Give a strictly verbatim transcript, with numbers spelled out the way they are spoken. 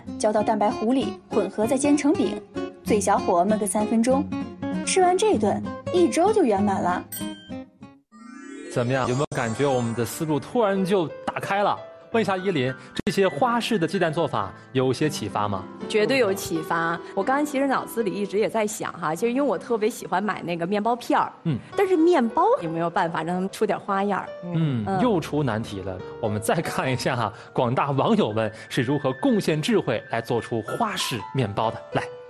浇到蛋白糊里，混合再煎成饼，最小火焖个三分钟。吃完这顿，一周就圆满了。 怎么样？有没有感觉我们的思路突然就打开了？问一下依林，这些花式的鸡蛋做法有些启发吗？ 绝对有启发。我刚才其实脑子里一直也在想哈，其实因为我特别喜欢买那个面包片儿，嗯，但是面包有没有办法让他们出点花样？ 嗯，嗯又出难题了。我们再看一下哈，广大网友们是如何贡献智慧来做出花式面包的。来。